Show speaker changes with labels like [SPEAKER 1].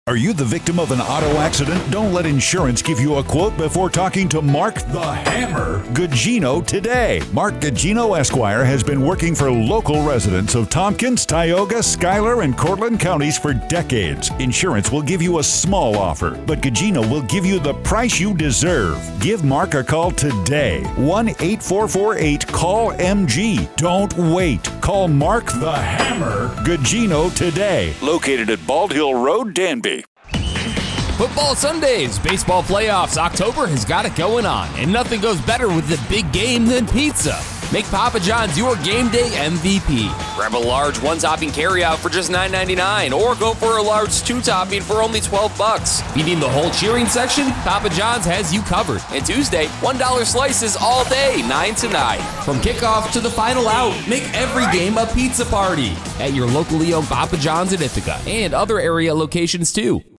[SPEAKER 1] Are you the victim of an auto accident? Don't let insurance give you a quote before talking to Mark the Hammer Gugino today. Mark Gugino Esquire has been working for local residents of Tompkins, Tioga, Schuyler, and Cortland counties for decades. Insurance will give you a small offer, but Gugino will give you the price you deserve. Give Mark a call today. 1-8448-CALL-MG. Don't wait. Call Mark the Hammer Gugino today. Located at Bald Hill Road, Danby.
[SPEAKER 2] Football Sundays, baseball playoffs, October has got it going on, and nothing goes better with the big game than pizza. Make Papa John's your game day MVP. Grab a large one-topping carryout for just $9.99, or go for a large two-topping for only $12. If you need the whole cheering section, Papa John's has you covered. And Tuesday, $1 slices all day, 9 to 9. From kickoff to the final out, make every game a pizza party at your locally owned Papa John's in Ithaca and other area locations too.